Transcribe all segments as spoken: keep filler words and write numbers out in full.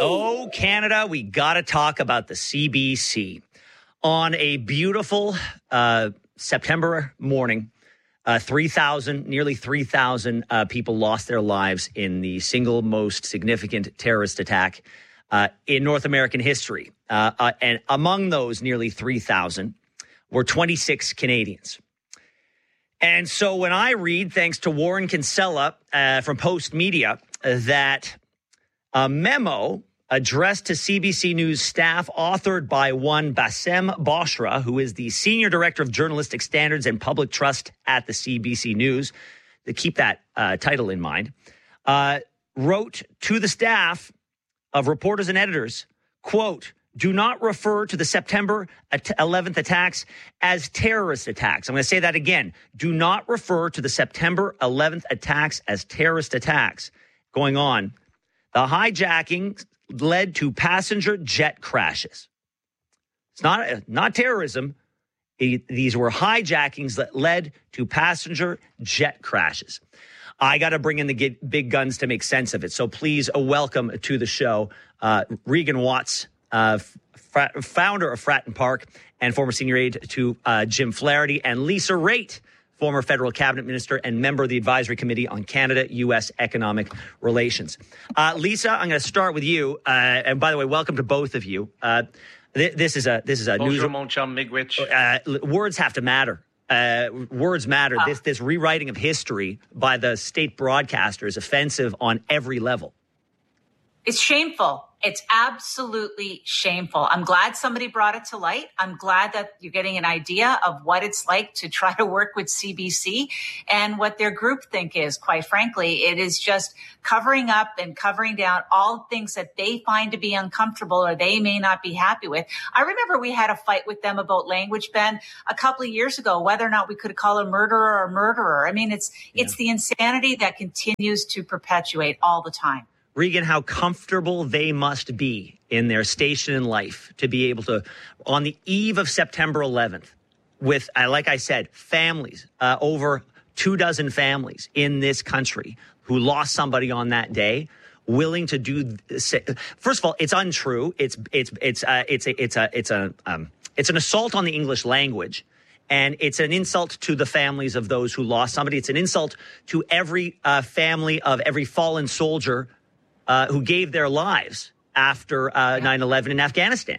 Oh, Canada, we got to talk about the C B C. On a beautiful uh, September morning, uh, three thousand, nearly three thousand uh, people lost their lives in the single most significant terrorist attack uh, in North American history. Uh, uh, and among those nearly three thousand were twenty-six Canadians. And so when I read, thanks to Warren Kinsella uh, from Post Media, uh, that a memo addressed to C B C News staff, authored by one Bassem Boshra, who is the Senior Director of Journalistic Standards and Public Trust at the C B C News, to keep that uh, title in mind, uh, wrote to the staff of reporters and editors, quote, do not refer to the September eleventh attacks as terrorist attacks. I'm going to say that again. Do not refer to the September eleventh attacks as terrorist attacks. Going on, the hijacking led to passenger jet crashes. It's not, not terrorism. It, these were hijackings that led to passenger jet crashes. I got to bring in the big guns to make sense of it. So please, a welcome to the show, uh, Regan Watts, uh, f- founder of Fratton Park and former senior aide to uh, Jim Flaherty, and Lisa Raitt, former federal cabinet minister and member of the advisory committee on Canada-U S economic relations. Uh, Lisa, I'm going to start with you. Uh, and by the way, welcome to both of you. Uh, th- this is a this is a Bonjour, news. mon chum, Miigwech. Uh, words have to matter. Uh, words matter. Wow. This this rewriting of history by the state broadcaster is offensive on every level. It's shameful. It's absolutely shameful. I'm glad somebody brought it to light. I'm glad that you're getting an idea of what it's like to try to work with C B C and what their groupthink is. Quite frankly, it is just covering up and covering down all things that they find to be uncomfortable or they may not be happy with. I remember we had a fight with them about language, Ben, a couple of years ago, whether or not we could call a murderer a murderer. I mean, it's yeah. it's the insanity that continues to perpetuate all the time. Regan, how comfortable they must be in their station in life to be able to, on the eve of September eleventh, with, uh, like I said, families, uh, over two dozen families in this country who lost somebody on that day, willing to do. First of all, it's untrue. It's it's it's uh, it's a, it's a it's a um, it's an assault on the English language. And it's an insult to the families of those who lost somebody. It's an insult to every uh, family of every fallen soldier Uh, who gave their lives after uh, nine eleven in Afghanistan.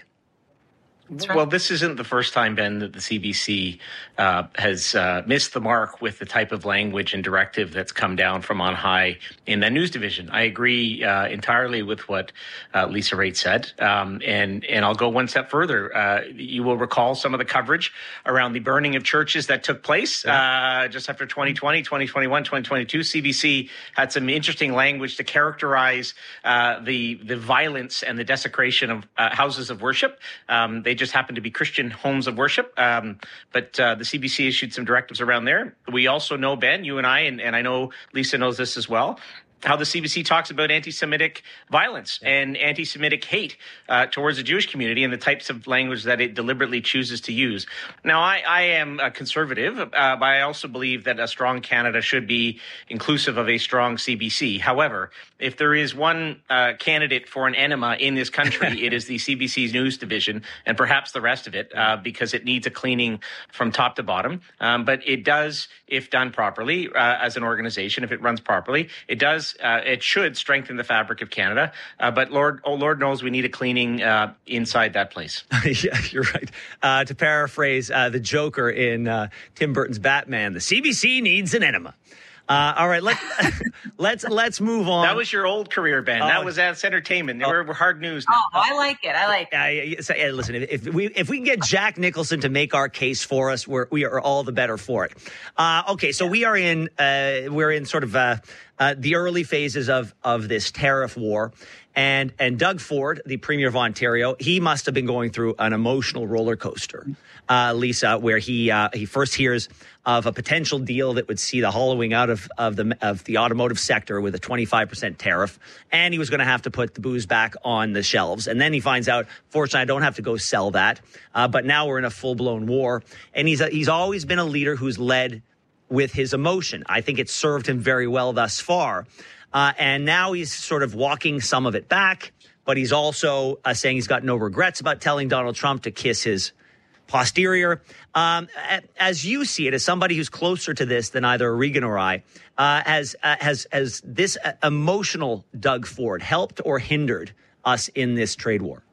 Right. Well, this isn't the first time, Ben, that the C B C uh, has uh, missed the mark with the type of language and directive that's come down from on high in the news division. I agree uh, entirely with what uh, Lisa Raitt said. Um, and, and I'll go one step further. Uh, you will recall some of the coverage around the burning of churches that took place uh, just after twenty twenty, twenty twenty-one, twenty twenty-two. C B C had some interesting language to characterize uh, the, the violence and the desecration of uh, houses of worship. Um, they just happen to be Christian homes of worship. Um, but uh, the C B C issued some directives around there. We also know, Ben, you and I, and, and I know Lisa knows this as well, how the C B C talks about anti-Semitic violence and anti-Semitic hate uh, towards the Jewish community and the types of language that it deliberately chooses to use. Now, I, I am a conservative, uh, but I also believe that a strong Canada should be inclusive of a strong C B C. However, if there is one uh, candidate for an enema in this country, it is the C B C's news division and perhaps the rest of it, uh, because it needs a cleaning from top to bottom. Um, but it does, if done properly, uh, as an organization, if it runs properly, it does Uh, it should strengthen the fabric of Canada. Uh, but Lord, oh, Lord knows we need a cleaning uh, inside that place. Yeah, you're right. Uh, to paraphrase uh, the Joker in uh, Tim Burton's Batman, the C B C needs an enema. Uh, all right, let, let's let's move on. That was your old career, Ben. Oh. That was that's entertainment. Oh. We're, we're hard news now. Oh, I like it. I like it. Uh, so, yeah, listen, if, if we if we can get Jack Nicholson to make our case for us, we're, we are all the better for it. Uh, okay, so we are in uh, we're in sort of uh, uh, the early phases of of this tariff war. And and Doug Ford, the Premier of Ontario, he must have been going through an emotional roller coaster, uh, Lisa, where he uh, he first hears of a potential deal that would see the hollowing out of of the of the automotive sector with a twenty-five percent tariff, and he was going to have to put the booze back on the shelves. And then he finds out, fortunately, I don't have to go sell that. Uh, but now we're in a full blown war, and he's a, he's always been a leader who's led with his emotion. I think it's served him very well thus far. Uh, and now he's sort of walking some of it back, but he's also uh, saying he's got no regrets about telling Donald Trump to kiss his posterior. Um, as you see it, as somebody who's closer to this than either Regan or I, uh, has, uh, has, has this uh, emotional Doug Ford helped or hindered us in this trade war?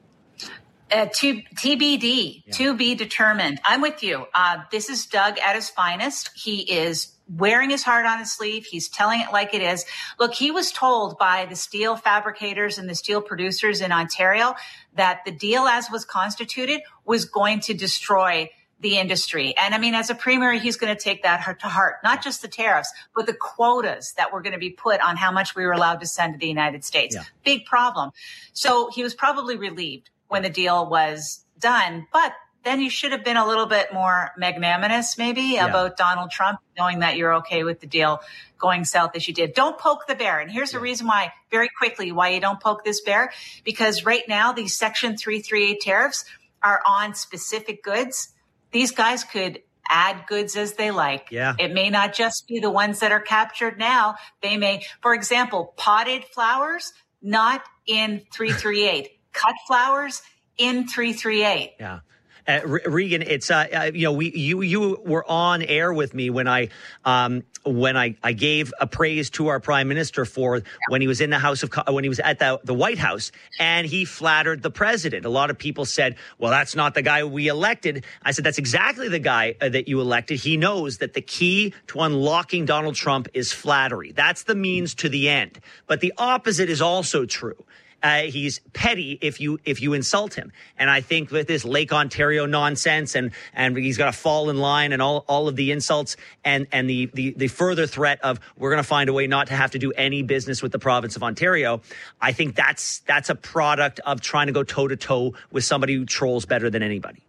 Uh, to, T B D, yeah. To be determined. I'm with you. Uh, this is Doug at his finest. He is wearing his heart on his sleeve. He's telling it like it is. Look, he was told by the steel fabricators and the steel producers in Ontario that the deal as was constituted was going to destroy the industry. And I mean, as a premier, he's going to take that to heart, not just the tariffs, but the quotas that were going to be put on how much we were allowed to send to the United States. Yeah. Big problem. So he was probably relieved when the deal was done, but then you should have been a little bit more magnanimous maybe yeah. about Donald Trump, knowing that you're okay with the deal going south as you did. Don't poke the bear. And here's yeah. the reason why, very quickly, why you don't poke this bear. Because right now, these Section three thirty-eight tariffs are on specific goods. These guys could add goods as they like. Yeah. It may not just be the ones that are captured now. They may, for example, potted flowers, not in three thirty-eight. Cut flowers in three thirty-eight. Yeah. Uh, Regan, it's uh, uh, you know we you you were on air with me when I um when I, I gave a praise to our prime minister for when he was in the House of when he was at the the White House and he flattered the president. A lot of people said, "Well, that's not the guy we elected." I said, "That's exactly the guy uh, that you elected." He knows that the key to unlocking Donald Trump is flattery. That's the means to the end. But the opposite is also true. Uh, he's petty if you if you insult him. And I think with this Lake Ontario nonsense and and he's got to fall in line and all, all of the insults and, and the, the, the further threat of we're going to find a way not to have to do any business with the province of Ontario, I think that's that's a product of trying to go toe-to-toe with somebody who trolls better than anybody.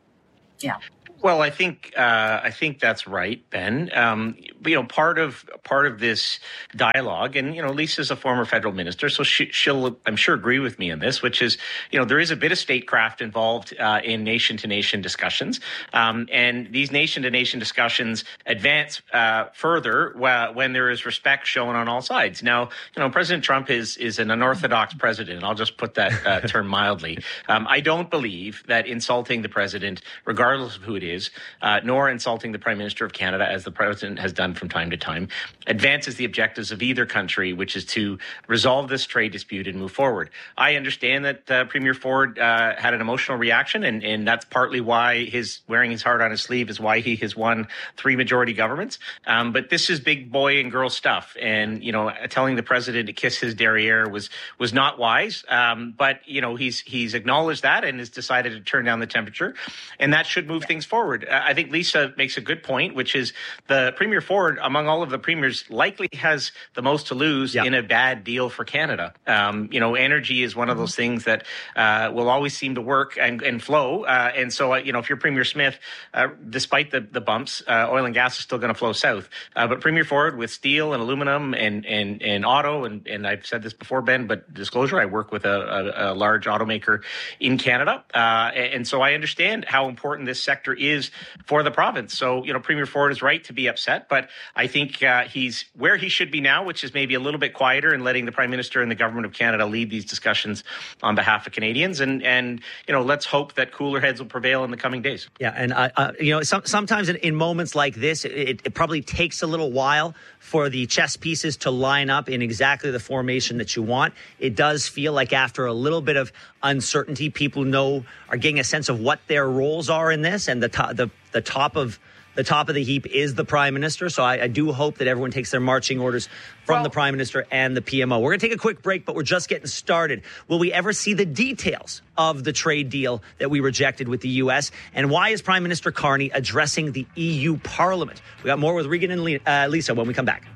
Yeah. Well, I think uh, I think that's right, Ben. Um, you know, part of part of this dialogue, and you know, Lisa's a former federal minister, so she, she'll, I'm sure, agree with me in this, which is, you know, there is a bit of statecraft involved uh, in nation-to-nation discussions, um, and these nation-to-nation discussions advance uh, further when there is respect shown on all sides. Now, you know, President Trump is is an unorthodox president. I'll just put that uh, term mildly. Um, I don't believe that insulting the president, regardless of who it is, is, uh, nor insulting the Prime Minister of Canada, as the President has done from time to time, advances the objectives of either country, which is to resolve this trade dispute and move forward. I understand that uh, Premier Ford uh, had an emotional reaction, and, and that's partly why his wearing his heart on his sleeve is why he has won three majority governments. Um, but this is big boy and girl stuff, and you know, telling the President to kiss his derriere was was not wise. Um, but you know, he's he's acknowledged that and has decided to turn down the temperature, and that should move things forward. I think Lisa makes a good point, which is the Premier Ford, among all of the premiers, likely has the most to lose yeah. in a bad deal for Canada. Um, you know, energy is one of those things that uh, will always seem to work and, and flow. Uh, and so, uh, you know, if you're Premier Smith, uh, despite the, the bumps, uh, oil and gas is still going to flow south. Uh, but Premier Ford, with steel and aluminum and and, and auto, and, and I've said this before, Ben, but disclosure, I work with a, a, a large automaker in Canada. Uh, and so I understand how important this sector is is for the province. So, you know, Premier Ford is right to be upset, but I think uh, he's where he should be now, which is maybe a little bit quieter and letting the Prime Minister and the Government of Canada lead these discussions on behalf of Canadians. And, and you know, let's hope that cooler heads will prevail in the coming days. Yeah, and, uh, uh, you know, some, sometimes in, in moments like this, it, it probably takes a little while for the chess pieces to line up in exactly the formation that you want. It does feel like after a little bit of uncertainty, people know are getting a sense of what their roles are in this, and the top, the the top of the top of the heap is the Prime Minister. So I, I do hope that everyone takes their marching orders from well, the Prime Minister and the P M O. We're going to take a quick break, but we're just getting started. Will we ever see the details of the trade deal that we rejected with the U S? And why is Prime Minister Carney addressing the E U Parliament? We got more with Regan and uh, Lisa when we come back.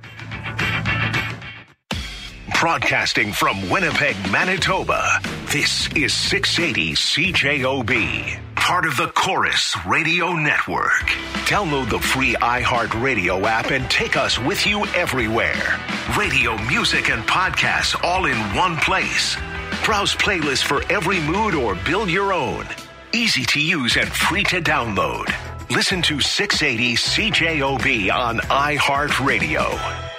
Broadcasting from Winnipeg, Manitoba, this is six eighty C J O B, part of the Chorus Radio Network. Download the free iHeartRadio app and take us with you everywhere. Radio, music, and podcasts all in one place. Browse playlists for every mood or build your own. Easy to use and free to download. Listen to six eighty C J O B on iHeartRadio.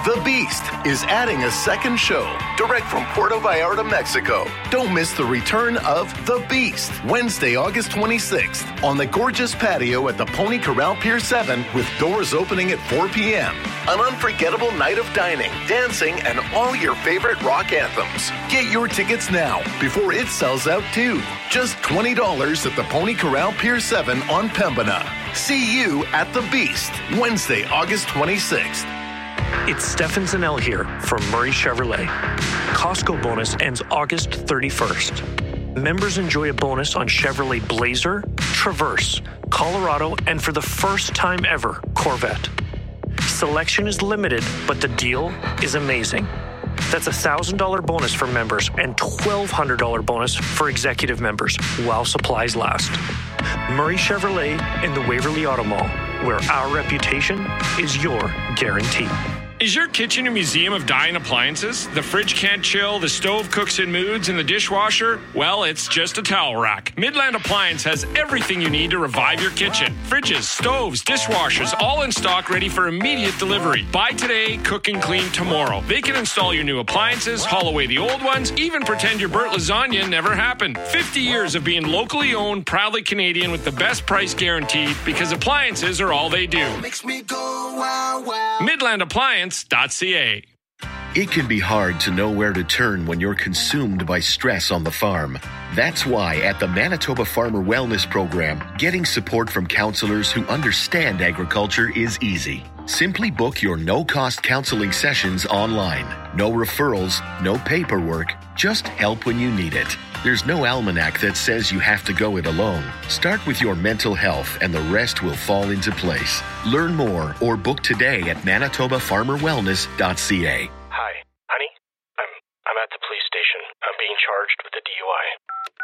The Beast is adding a second show direct from Puerto Vallarta, Mexico. Don't miss the return of The Beast, Wednesday, August twenty-sixth, on the gorgeous patio at the Pony Corral Pier seven with doors opening at four p.m. An unforgettable night of dining, dancing, and all your favorite rock anthems. Get your tickets now before it sells out too. Just twenty dollars at the Pony Corral Pier seven on Pembina. See you at The Beast, Wednesday, August twenty-sixth. It's Stefan Zanel here from Murray Chevrolet. Costco bonus ends August thirty-first. Members enjoy a bonus on Chevrolet Blazer, Traverse, Colorado, and for the first time ever, Corvette. Selection is limited, but the deal is amazing. That's a one thousand dollars bonus for members and twelve hundred dollars bonus for executive members while supplies last. Murray Chevrolet in the Waverly Auto Mall, where our reputation is your guarantee. Is your kitchen a museum of dying appliances? The fridge can't chill, the stove cooks in moods, and the dishwasher? Well, it's just a towel rack. Midland Appliance has everything you need to revive your kitchen. Fridges, stoves, dishwashers, all in stock, ready for immediate delivery. Buy today, cook and clean tomorrow. They can install your new appliances, haul away the old ones, even pretend your burnt lasagna never happened. fifty years of being locally owned, proudly Canadian with the best price guaranteed, because appliances are all they do. Makes me go wow wow. Midland Appliance. .ca. It can be hard to know where to turn when you're consumed by stress on the farm. That's why at the Manitoba Farmer Wellness Program, getting support from counselors who understand agriculture is easy. Simply book your no-cost counseling sessions online. No referrals, no paperwork, just help when you need it. There's no almanac that says you have to go it alone. Start with your mental health and the rest will fall into place. Learn more or book today at manitoba farmer wellness dot c a. Hi, honey. I'm I'm at the police station. I'm being charged with a D U I.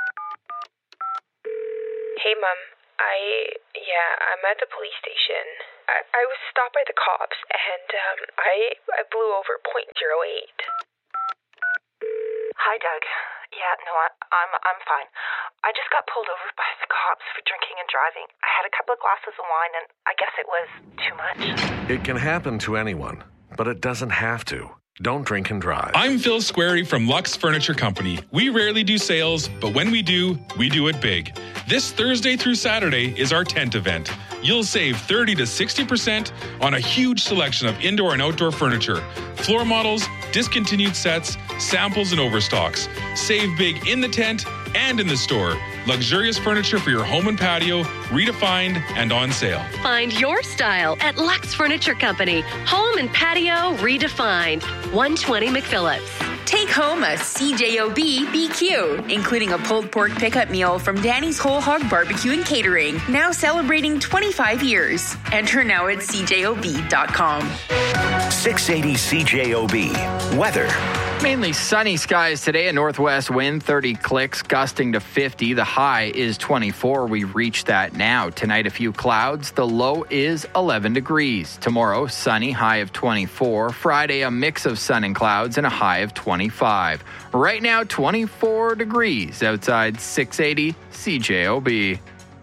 Hey, Mom. I, yeah, I'm at the police station. I, I was stopped by the cops, and um, I I blew over point zero eight. Hi, Doug. Yeah, no, I, I'm I'm fine. I just got pulled over by the cops for drinking and driving. I had a couple of glasses of wine, and I guess it was too much. It can happen to anyone, but it doesn't have to. Don't drink and drive. I'm Phil Squarey from Lux Furniture Company. We rarely do sales, but when we do, we do it big. This Thursday through Saturday is our tent event. You'll save thirty to sixty percent on a huge selection of indoor and outdoor furniture, floor models, discontinued sets, samples, and overstocks. Save big in the tent and in the store. Luxurious furniture for your home and patio, redefined and on sale. Find your style at Lux Furniture Company. Home and patio redefined. one twenty McPhillips. Take home a C J O B B Q, including a pulled pork pickup meal from Danny's Whole Hog Barbecue and Catering, now celebrating twenty-five years. Enter now at c j o b dot com. six eighty C J O B. Weather. Mainly sunny skies today, a northwest wind, thirty clicks, gusting to fifty. The high is twenty-four. We reach that now. Tonight, a few clouds. The low is eleven degrees. Tomorrow, sunny, high of twenty-four. Friday, a mix of sun and clouds and a high of twenty-five. Right now, twenty-four degrees outside six eighty C J O B.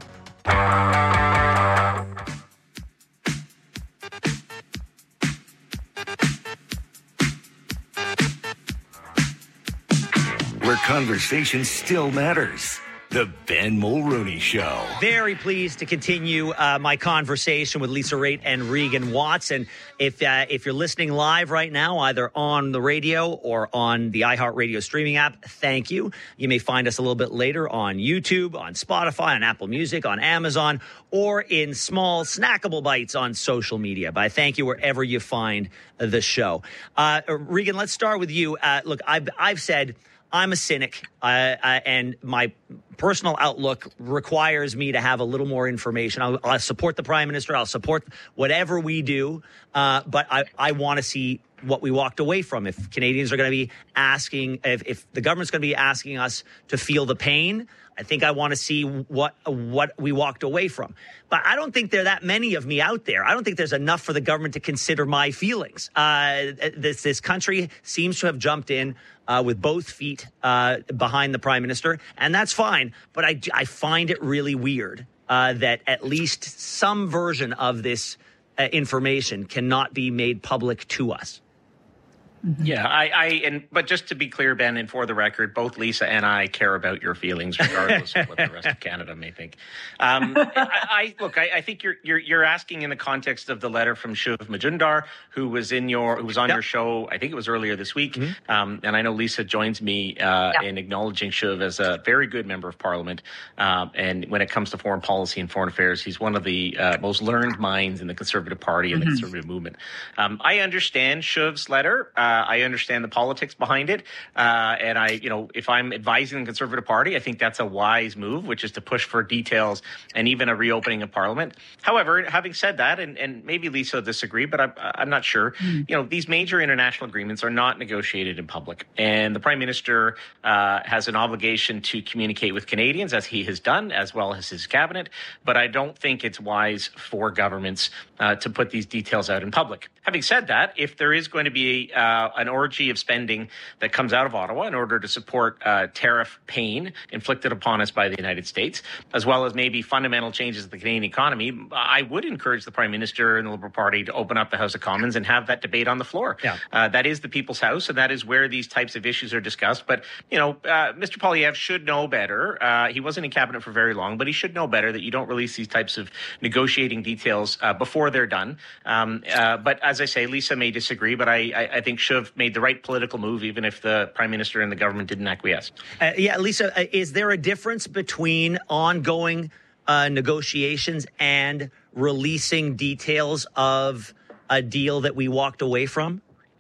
Where conversation still matters. The Ben Mulrooney Show. Very pleased to continue uh, my conversation with Lisa Raitt and Regan Watson. If uh, if you're listening live right now, either on the radio or on the iHeartRadio streaming app, thank you. You may find us a little bit later on YouTube, on Spotify, on Apple Music, on Amazon, or in small snackable bites on social media. But I thank you wherever you find the show. Uh, Regan, let's start with you. Uh, look, I've I've said I'm a cynic, uh, uh, and my personal outlook requires me to have a little more information. I'll, I'll support the Prime Minister. I'll support whatever we do, uh, but I, I want to see what we walked away from. If Canadians are going to be asking, if, if the government's going to be asking us to feel the pain, I think I want to see what what we walked away from. But I don't think there are that many of me out there. I don't think there's enough for the government to consider my feelings. Uh, this this country seems to have jumped in uh, with both feet uh, behind the Prime Minister, and that's fine. But I, I find it really weird uh, that at least some version of this uh, information cannot be made public to us. Yeah, I, I, and but just to be clear, Ben, and for the record, both Lisa and I care about your feelings, regardless of what the rest of Canada may think. Um, I, I look, I, I think you're you're you're asking in the context of the letter from Shiv Majumdar, who was in your who was on yep. your show. I think it was earlier this week, mm-hmm. um, and I know Lisa joins me uh, yep. in acknowledging Shiv as a very good member of Parliament. Um, and when it comes to foreign policy and foreign affairs, he's one of the uh, most learned minds in the Conservative Party and mm-hmm. the Conservative movement. Um, I understand Shiv's letter. Uh, I understand the politics behind it. Uh, and I, you know, if I'm advising the Conservative Party, I think that's a wise move, which is to push for details and even a reopening of Parliament. However, having said that, and, and maybe Lisa will disagree, but I'm, I'm not sure, mm-hmm. you know, these major international agreements are not negotiated in public. And the Prime Minister uh, has an obligation to communicate with Canadians, as he has done, as well as his cabinet. But I don't think it's wise for governments uh, to put these details out in public. Having said that, if there is going to be uh, an orgy of spending that comes out of Ottawa in order to support uh, tariff pain inflicted upon us by the United States, as well as maybe fundamental changes to the Canadian economy, I would encourage the Prime Minister and the Liberal Party to open up the House of Commons and have that debate on the floor. Yeah. Uh, that is the People's House, and that is where these types of issues are discussed. But, you know, uh, Mister Poilievre should know better. Uh, he wasn't in cabinet for very long, but he should know better that you don't release these types of negotiating details uh, before they're done. Um, uh, but as I say, Lisa may disagree, but I, I, I think Shiv made the right political move, even if the Prime Minister and the government didn't acquiesce. Uh, yeah, Lisa, uh, is there a difference between ongoing uh, negotiations and releasing details of a deal that we walked away from?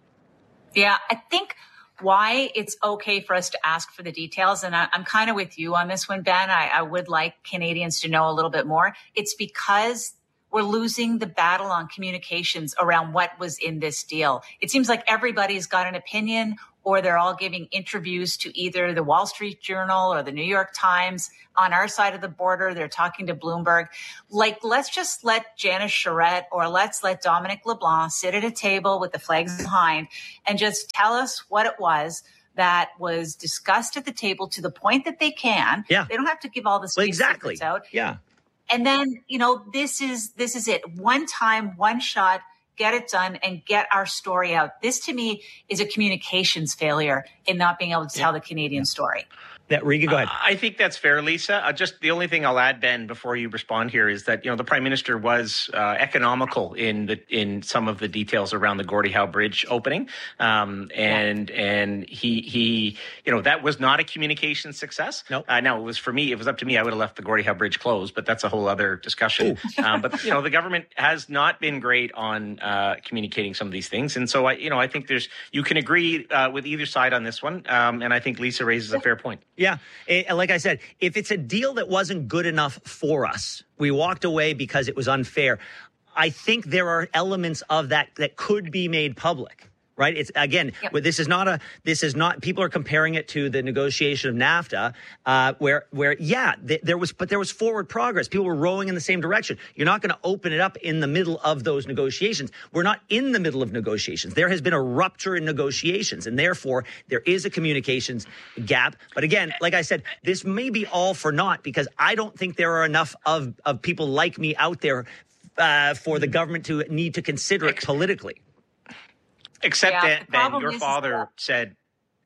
Yeah, I think why it's okay for us to ask for the details, and I, I'm kind of with you on this one, Ben. I, I would like Canadians to know a little bit more. It's because we're losing the battle on communications around what was in this deal. It seems like everybody's got an opinion, or they're all giving interviews to either the Wall Street Journal or the New York Times. On our side of the border, they're talking to Bloomberg. Like, let's just let Janice Charette or let's let Dominic LeBlanc sit at a table with the flags behind and just tell us what it was that was discussed at the table to the point that they can. Yeah. They don't have to give all the well, exactly. out. Yeah. And then, you know, this is this is it. One time, one shot, get it done and get our story out. This, to me, is a communications failure in not being able to tell yeah. the Canadian yeah. story. That Riga, go ahead. Uh, I think that's fair, Lisa. Uh, just the only thing I'll add, Ben, before you respond here, is that you know the Prime Minister was uh, economical in the in some of the details around the Gordie Howe Bridge opening, um, and yeah. and he he you know that was not a communication success. No, nope. uh, now it was for me. It was up to me. I would have left the Gordie Howe Bridge closed, but that's a whole other discussion. um, but you know the government has not been great on uh, communicating some of these things, and so I you know I think there's you can agree uh, with either side on this one, um, and I think Lisa raises a fair point. Yeah. It, like I said, if it's a deal that wasn't good enough for us, we walked away because it was unfair. I think there are elements of that that could be made public. Right. It's again, yep. this is not a this is not people are comparing it to the negotiation of NAFTA, uh, where where, yeah, th- there was but there was forward progress. People were rowing in the same direction. You're not going to open it up in the middle of those negotiations. We're not in the middle of negotiations. There has been a rupture in negotiations, and therefore there is a communications gap. But again, like I said, this may be all for naught because I don't think there are enough of, of people like me out there uh, for the government to need to consider it politically. Except yeah, that, Ben, your father said,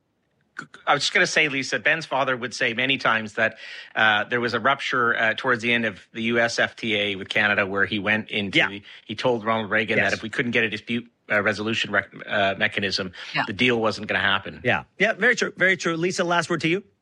I was just going to say, Lisa, Ben's father would say many times that uh, there was a rupture uh, towards the end of the U S F T A with Canada where he went into, yeah. the, he told Ronald Reagan yes. that if we couldn't get a dispute uh, resolution rec- uh, mechanism, yeah. the deal wasn't going to happen. Yeah, yeah, very true, very true. Lisa, last word to you.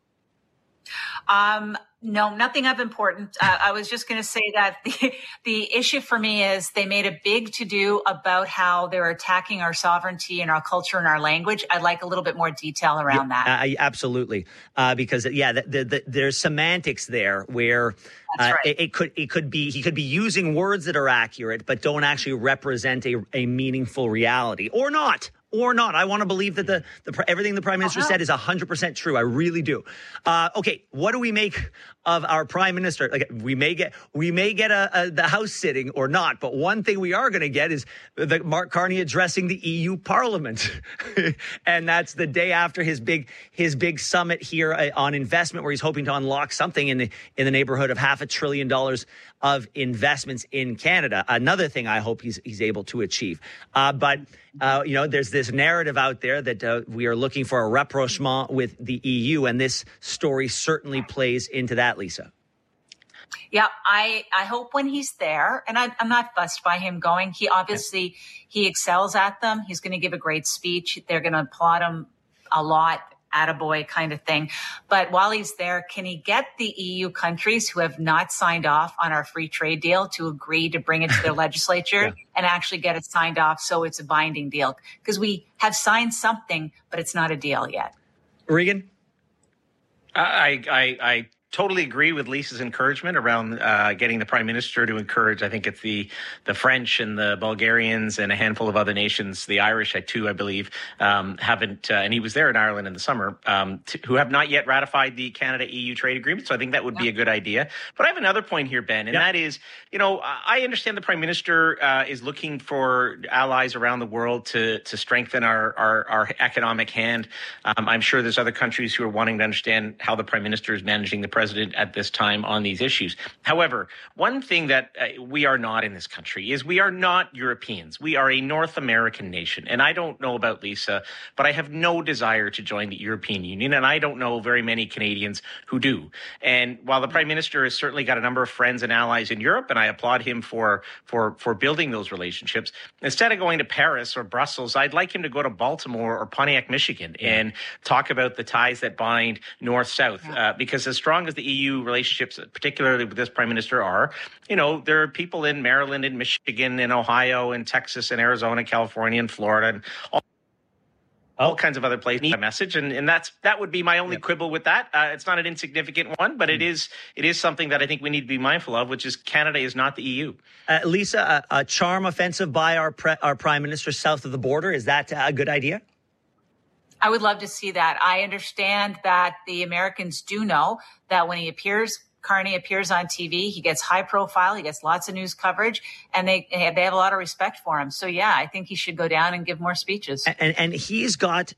Um, no, nothing of importance. Uh, I was just going to say that the, the issue for me is they made a big to-do about how they're attacking our sovereignty and our culture and our language. I'd like a little bit more detail around yeah, that. Uh, absolutely. Uh, because, yeah, the, the, the, there's semantics there where uh, right. it, it could it could be he could be using words that are accurate but don't actually represent a, a meaningful reality or not. Or not. I want to believe that the, the everything the Prime Minister uh-huh. said is one hundred percent true. I really do. Uh, okay, what do we make of our Prime Minister? Like, we may get we may get a, a, the House sitting or not, but one thing we are going to get is the Mark Carney addressing the E U Parliament, and that's the day after his big his big summit here on investment, where he's hoping to unlock something in the in the neighborhood of half a trillion dollars of investments in Canada. Another thing I hope he's he's able to achieve. Uh, but Uh, you know, there's this narrative out there that uh, we are looking for a rapprochement with the E U, and this story certainly plays into that, Lisa. Yeah, I, I hope when he's there, and I, I'm not fussed by him going. He obviously, yeah. he excels at them. He's going to give a great speech. They're going to applaud him a lot, attaboy kind of thing. But while he's there, can he get the E U countries who have not signed off on our free trade deal to agree to bring it to their legislature yeah. and actually get it signed off so it's a binding deal? Because we have signed something, but it's not a deal yet. Regan? I, I, I totally agree with Lisa's encouragement around uh, getting the prime minister to encourage. I think it's the the French and the Bulgarians and a handful of other nations, the Irish too, I believe, um, haven't, uh, and he was there in Ireland in the summer, um, t- who have not yet ratified the Canada-E U trade agreement. So I think that would yeah. be a good idea. But I have another point here, Ben, and yeah. that is, you know, I understand the prime minister uh, is looking for allies around the world to to strengthen our our, our economic hand. Um, I'm sure there's other countries who are wanting to understand how the prime minister is managing the president at this time on these issues. However, one thing that uh, we are not in this country is we are not Europeans. We are a North American nation. And I don't know about Lisa, but I have no desire to join the European Union. And I don't know very many Canadians who do. And while the prime minister has certainly got a number of friends and allies in Europe, and I applaud him for, for, for building those relationships, instead of going to Paris or Brussels, I'd like him to go to Baltimore or Pontiac, Michigan, and talk about the ties that bind North-South. Uh, because as strong as the E U relationships, particularly with this prime minister, are, you know, there are people in Maryland and Michigan and Ohio and Texas and Arizona, California and Florida and all, all kinds of other places. A message, and, and that's that would be my only yeah. quibble with that. Uh, it's not an insignificant one, but mm. it is it is something that I think we need to be mindful of, which is Canada is not the E U. Uh, Lisa, a, a charm offensive by our pre- our prime minister south of the border, is that a good idea? I would love to see that. I understand that the Americans do know that when he appears, Carney appears on T V, he gets high profile, he gets lots of news coverage, and they they have a lot of respect for him. So, yeah, I think he should go down and give more speeches. And, and he's got